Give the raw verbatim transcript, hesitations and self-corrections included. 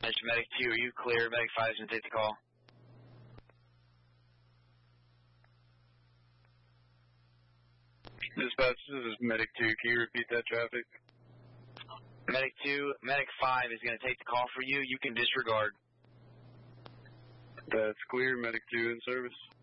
Mister Medic two, are you clear? Medic five is going to take the call. Dispatch, this is Medic two. Can you repeat that traffic? Medic two, Medic five is going to take the call for you. You can disregard. That's clear. Medic two in service.